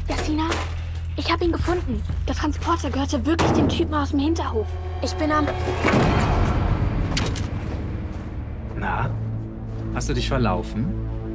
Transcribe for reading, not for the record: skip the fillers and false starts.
Yassina, ich habe ihn gefunden. Der Transporter gehörte wirklich dem Typen aus dem Hinterhof. Ich bin am... Na? Hast du dich verlaufen?